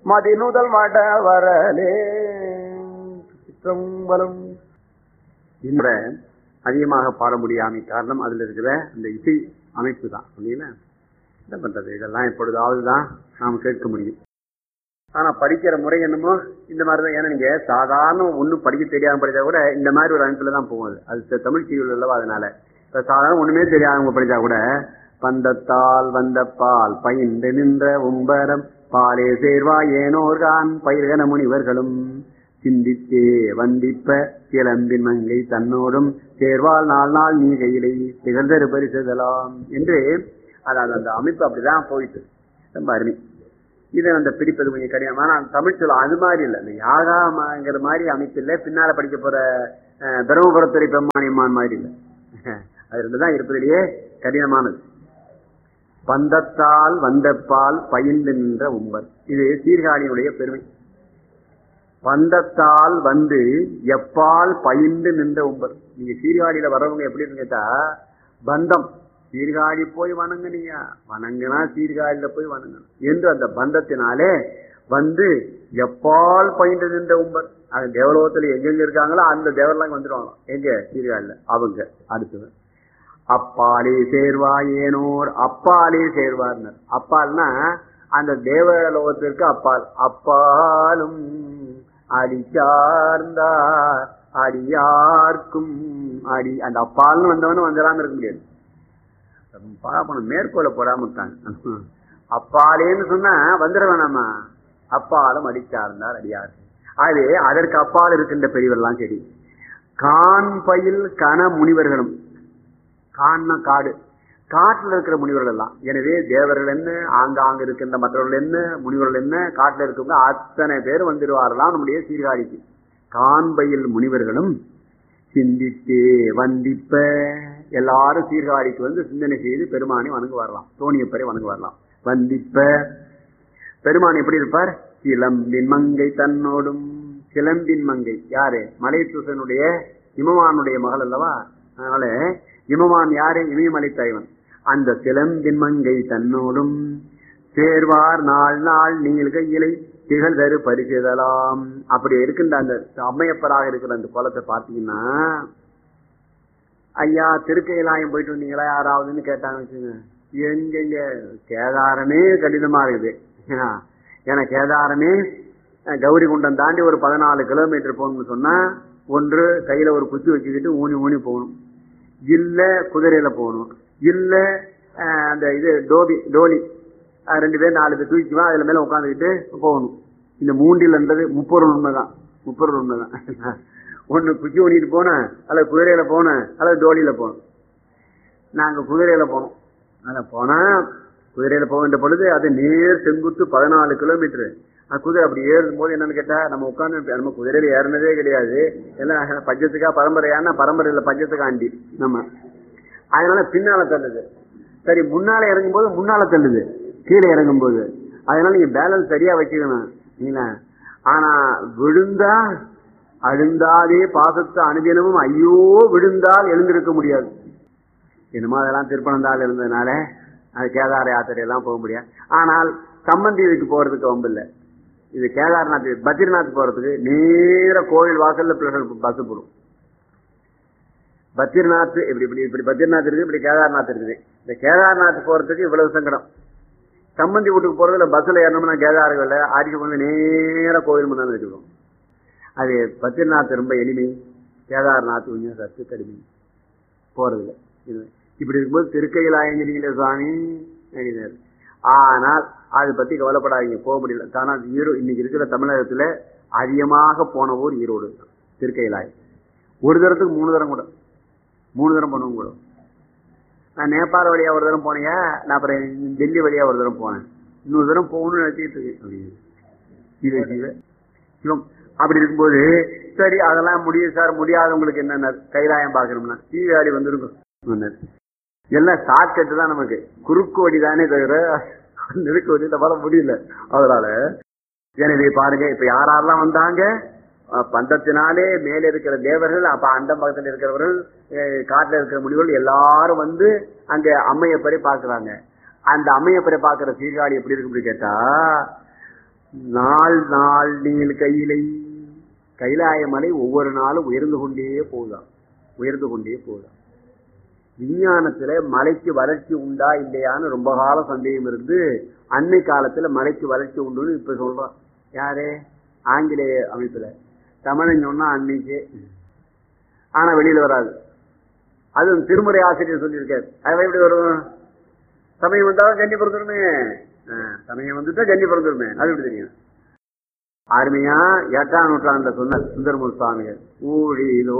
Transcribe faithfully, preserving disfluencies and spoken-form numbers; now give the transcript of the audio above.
மதிநுதல் மட வரலே சிற்றம்பலம். இந்த அதிகமாக பாட முடியாமை காரணம் அதுல இருக்கிற அந்த இசை அமைப்பு தான். என்ன பண்றது, இதெல்லாம் எப்பொழுதாவதுதான் நாம் கேட்க முடியும். ஆனா படிக்கிற முறை என்னமோ இந்த மாதிரிதான். ஏன்னா நீங்க சாதாரண ஒண்ணும் படிக்க தெரியாம படிச்சா கூட இந்த மாதிரி ஒரு அமைப்புல தான் போகுது. அது தமிழ் சீரியல் அல்லவா. அதனால இப்ப சாதாரண ஒண்ணுமே தெரியாதவங்க படிச்சா கூட பந்தத்தால் வந்த பால் பயின்று நின்ற உம்பரம் பாலே சேர்வா ஏனோர்கான் பயிர்கன முனிவர்களும் சிந்தித்தே வந்திப்ப கிளம்பின் மங்கை தன்னோடும் சேர்வால் நாள் நாள் நீ கையிலை திகழ்ந்தரு பரிசுதலாம் என்று அதாவது அந்த அமைப்பு அப்படிதான் போயிட்டு ரொம்ப அருமை. இதை அந்த பிடிப்பது கொஞ்சம் கடினம். ஆனா தமிழ் சொல்ல அது மாதிரி இல்லை. இந்த யாகாங்கிற மாதிரி அமைப்பு இல்லை. பின்னால படிக்க போற தருமபுரத்துறை பெம்மானியம்மான் மாதிரி இல்லை. அது ரெண்டுதான் இருப்பதிலேயே கடினமானது. பந்தத்தால் வந்த பால் பயின்று நின்ற உம்பர், இது சீர்காழியினுடைய பெருமை. பந்தத்தால் வந்து எப்பால் பயின்று நின்ற உம்பர். நீங்க சீர்காழியில வர்றவங்க எப்படி இருக்கு கேட்டா, பந்தம் சீர்காழி போய் வணங்குனீங்க, வணங்குனா சீர்காழியில போய் வணங்கணும் என்று அந்த பந்தத்தினாலே வந்து எப்பால் பயின்று நின்ற உம்பர். அது தேவலோகத்துல எங்கெங்க இருக்காங்களோ அந்த தேவரெல்லாம் வந்துடுவாங்க. எங்க சீர்காழியில அவங்க. அடுத்தது அப்பாலே சேர்வாய் ஏனோர், அப்பாலே சேர்வார்னர். அப்பால்னா அந்த தேவலோகத்திற்கு அப்பால். அப்பாலும் அடி சார்ந்தார் அடியார்க்கும் அடி. அந்த அப்பால்னு வந்தவனும் வந்துடாம இருக்க முடியாது. பாப்பணும் மேற்கோளை போடாம விட்டாங்க. அப்பாலேன்னு சொன்னா வந்துட வேணாமா. அப்பாலும் அடிச்சார்ந்தார் அடியார். ஆகவே அதற்கு அப்பால் இருக்கின்ற பெரியவர்கள்லாம் சரி. கான் பயில் கன முனிவர்களும், கான்னா காடு, காட்டுல இருக்கிற முனிவர்கள் எல்லாம். எனவே தேவர்கள் என்ன, ஆங்காங்க இருக்கின்ற மற்றவர்கள் என்ன, முனிவர்கள் என்ன, காட்டுல இருக்கவங்க அத்தனை பேர் வந்துடுவார்களாம் நம்முடைய சீர்காழிக்கு. காண்பையில் முனிவர்களும் சிந்தித்தே வந்திப்ப, எல்லாரும் சீர்காழிக்கு வந்து சிந்தனை செய்து பெருமானை வணங்கு வரலாம், தோணியப்பரை வணங்கு வரலாம். வந்திப்ப பெருமான் எப்படி இருப்பார்? சிலம்பின் மங்கை தன்னோடும். சிலம்பின் மங்கை யாரு? மலையசூசனுடைய இமவானுடைய மகள் அல்லவா. அதனால இமவான் யாரு? இமயமலை தலைவன். அந்த சிலம்பின் மங்கை தன்னோடும் சேர்வார் நாள் நாள் நீள்கை இலை திகழ் தரு பரிசுதலாம். அப்படி இருக்கின்ற அந்த அம்மையப்பராக இருக்கிற அந்த குளத்தை பார்த்தீங்கன்னா, ஐயா திருக்கையிலாயம் போயிட்டு வந்தீங்களா யாராவதுன்னு கேட்டாங்க வச்சுங்க. எங்கெங்க கேதாரமே கடினமா இருக்குது. ஏன்னா கேதாரமே கௌரி குண்டம் தாண்டி ஒரு பதினாலு கிலோமீட்டர் போகணும்னு சொன்னா ஒன்று கையில ஒரு குச்சி வச்சுக்கிட்டு ஊனி ஊனி போகணும், இல்ல குதிரையில போகணும், இல்ல அந்த இது டோபி டோலி ரெண்டு பேர் நாலு பேர் தூக்கிக்குவா அதுல மேல உட்காந்துக்கிட்டு போகணும். இந்த மூண்டில்ன்றது முப்பொருள் உண்மைதான். முப்பொருள் உண்மைதான். ஒண்ணு குச்சி ஊனிட்டு போனேன், அல்லது குதிரையில போனேன், அல்லது டோலியில போனோம். நாங்க குதிரையில போனோம். அத போனா குதிரையில போகின்ற பொழுது அது நேர் செங்குத்து பதினாலு கிலோமீட்டரு. குதிரை அப்படி ஏறும் போது என்னன்னு கேட்டா, நம்ம உட்காந்து நம்ம குதிரையில ஏறினதே கிடையாது. எல்லாம் பஞ்சத்துக்கா பரம்பரையான பரம்பரையில பஞ்சத்துக்காண்டி நம்ம. அதனால பின்னால தள்ளுது. சரி, முன்னால இறங்கும் போது முன்னால தள்ளுது கீழே இறங்கும் போது. அதனால நீங்க பேலன்ஸ் சரியா வச்சுக்கணும். ஆனா விழுந்தா அழுந்தாதே பாசத்தை அனுதினமும் ஐயோ விழுந்தால் எழுந்திருக்க முடியாது. என்னமோ அதெல்லாம் திருப்பனந்தாள் இருந்ததுனால அது கேதார யாத்திரையெல்லாம் போக முடியாது. ஆனால் சம்பந்தி இதுக்கு போறதுக்கு வம்பு இல்லை. இது கேதார்நாத் பத்ரிநாத் போறதுக்கு நேர கோவில் வாசல்ல பஸ் போடும். பத்ரிநாத் இப்படி இப்படி இப்படி பத்ரிநாத் இருக்குது, இப்படி கேதார்நாத் இருக்குது. இந்த கேதார்நாத் போறதுக்கு இவ்வளவு சங்கடம். சம்பந்தி வீட்டுக்கு போறதுல பஸ்ல ஏறணும்னா கேதார்கள் ஆடிக்கு கொண்டு நேர கோவில் முன்னாடி வச்சுக்கணும். அது பத்ரிநாத் ரொம்ப எளிமை, கேதார்நாத் கொஞ்சம் சத்து கடுமை போறதுல. இது இப்படி இருக்கும்போது திருக்கையிலாயங்கிரியில சுவாமி நடினார். ஆனால் அதை பத்தி கவலைப்படாதீங்க, போக முடியல. தானா ஈரோ இன்னைக்கு இருக்கிற தமிழகத்துல அதிகமாக போன ஊர் ஈரோடு திருக்கையிலாயம். ஒரு தரத்துக்கு மூணு தரம் கூட மூணு தரம் பண்ணுவோம் கூட. நான் நேபாள வழியா ஒரு தரம் போனேன், நான் அப்புறம் டெல்லி வழியா ஒரு தரம் போனேன், இன்னொரு தரம் போகணும்னு நினைச்சிட்டு இருக்கு. இது சிவம். அப்படி இருக்கும்போது சரி அதெல்லாம் முடியும் சார், முடியாதவங்களுக்கு என்னென்ன கைலாயம் பார்க்கணும்னா சீர்காழி வந்துருக்கும். எல்லாம் ஷார்ட்கட்டு தான் நமக்கு, குறுக்கு வழி தானே தவிர நெருக்கு வழியில வர முடியல. அதனால எனவே பாருங்க, இப்ப யாரெல்லாம் வந்தாங்க, பந்தத்தினாலே மேல இருக்கிற தேவர்கள், அப்ப அந்த பக்கத்தில் இருக்கிறவர்கள், காட்டுல இருக்கிற முனிவர்கள் எல்லாரும் வந்து அங்க அம்மையப்பரை பாக்குறாங்க. அந்த அம்மையப்பரை பாக்குற சீர்காழி எப்படி இருக்கு கேட்டா, நாள் நாள் நீள் கையிலை. கைலாய மலை ஒவ்வொரு நாளும் உயர்ந்து கொண்டே போகுதாம், உயர்ந்து கொண்டே போகுதாம். விஞ்ஞானத்துல மலைக்கு வளர்ச்சி உண்டா இல்லையான்னு ரொம்ப கால சந்தேகம் இருந்து அன்னை காலத்துல மலைக்கு வளர்ச்சி உண்டுன்னு இப்ப சொல்றான். யாரு? ஆங்கிலேய அமைப்புல. தமிழன் சொன்னா அன்னைக்கு, ஆனா வெளியில வராது. அது திருமுறை ஆசிரியர் சொல்லியிருக்காரு. அது எப்படி வரும்? சமயம் வந்தாலும் கண்ணி பிறந்துருமே, சமயம் வந்துட்டா கண்ணி பிறந்துருமே, அது எப்படி தெரியும்? அருமையா எட்டாம் நூற்றாண்டுல சொன்ன சுந்தரமூர் சுவாமிகள் ஊழிலோ